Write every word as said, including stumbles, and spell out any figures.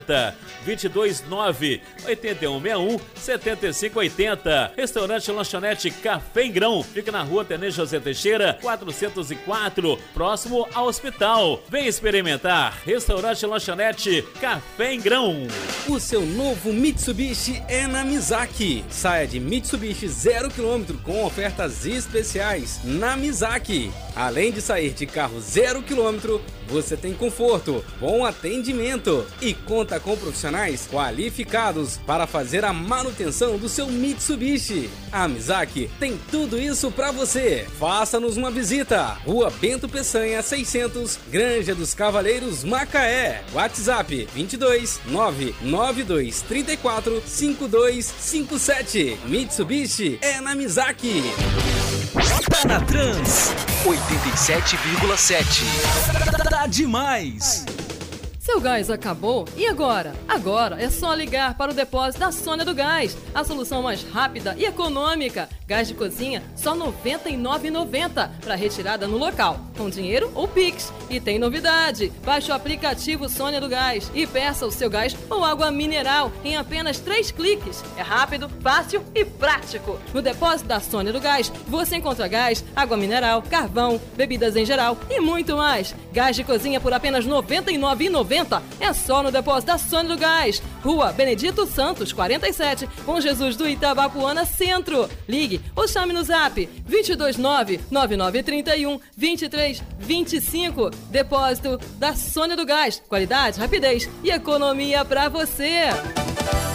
vinte e dois nove oito um seis um sete cinco oito zero. Restaurante Lanchonete Café em Grão. Fica na rua Tenente José Teixeira, quatrocentos e quatro, próximo ao hospital. Vem experimentar. Restaurante Lanchonete Café em Grão. O seu novo Mitsubishi é na Mizaki. Saia de Mitsubishi zero quilômetro com ofertas especiais na Mizaki. Além de sair de carro zero quilômetro, você tem conforto, bom atendimento e conta com profissionais qualificados para fazer a manutenção do seu Mitsubishi. A Mizaki tem tudo isso para você. Faça-nos uma visita. Rua Bento Peçanha seiscentos, Granja dos Cavaleiros, Macaé. WhatsApp vinte e dois nove nove dois três quatro cinco dois cinco sete. Mitsubishi é na Mizaki. Tá na Trans oitenta e sete vírgula sete. Tá demais. Seu gás acabou? E agora? Agora é só ligar para o depósito da Sônia do Gás. A solução mais rápida e econômica. Gás de cozinha só noventa e nove reais e noventa centavos para retirada no local, com dinheiro ou Pix. E tem novidade. Baixe o aplicativo Sônia do Gás e peça o seu gás ou água mineral em apenas três cliques. É rápido, fácil e prático. No depósito da Sônia do Gás, você encontra gás, água mineral, carvão, bebidas em geral e muito mais. Gás de cozinha por apenas noventa e nove reais e noventa centavos. É só no depósito da Sônia do Gás. Rua Benedito Santos, quarenta e sete, Bom Jesus do Itabapuana, Centro. Ligue ou chame no zap vinte e dois nove nove nove três um vinte e três vinte e cinco. Depósito da Sônia do Gás. Qualidade, rapidez e economia pra você.